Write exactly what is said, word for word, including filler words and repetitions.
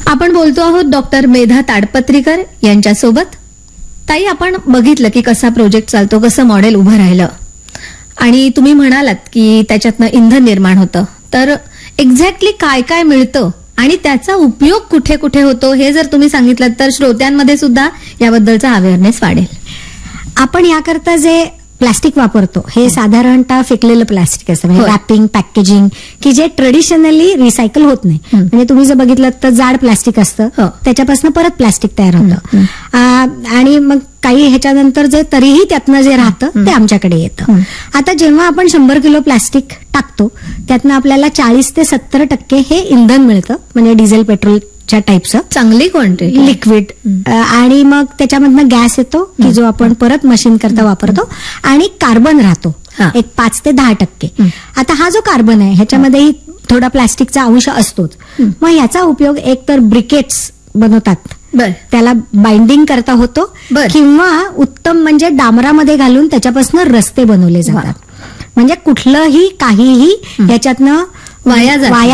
आपण बोलतो आहोत डॉक्टर मेधा ताडपत्रीकर यांच्यासोबत. ताई, आपण बघितलं की कसा प्रोजेक्ट चालतो, कसं मॉडेल उभं राहिलं, आणि तुम्ही म्हणालात की त्याच्यातनं इंधन निर्माण होतं. तर एक्झॅक्टली काय काय मिळतं आणि त्याचा उपयोग कुठे कुठे होतो हे जर तुम्ही सांगितलं तर श्रोत्यांमध्ये सुद्धा याबद्दलचा अवेअरनेस वाढेल. आपण याकरता जे प्लास्टिक वापरतो हे साधारणतः फेकलेलं प्लास्टिक असतं, म्हणजे रॅपिंग, पॅकेजिंग, की जे ट्रेडिशनली रिसायकल होत नाही. म्हणजे तुम्ही जर बघितलं तर जाड प्लास्टिक असतं, त्याच्यापासून परत प्लास्टिक तयार होतं, आणि मग काही ह्याच्यानंतर जे तरीही त्यातनं जे राहतं ते आमच्याकडे येतं. आता जेव्हा आपण शंभर किलो प्लास्टिक टाकतो त्यातनं आपल्याला चाळीस ते सत्तर टक्के हे इंधन मिळतं, म्हणजे डिझेल, पेट्रोल च्या टाईपचं चांगली क्वांटिटी लिक्विड, आणि मग त्याच्यामधनं गॅस येतो की जो आपण परत मशीन करता वापरतो, आणि कार्बन राहतो एक पाच ते दहा टक्के. आता हा जो कार्बन आहे ह्याच्यामध्येही थोडा प्लास्टिकचा अंश असतोच. मग ह्याचा उपयोग एक तर ब्रिकेट्स बनवतात, त्याला बाइंडिंग करता होतो, किंवा उत्तम म्हणजे डांबरामध्ये घालून त्याच्यापासून रस्ते बनवले जातात. म्हणजे कुठलंही काहीही ह्याच्यातनं वाया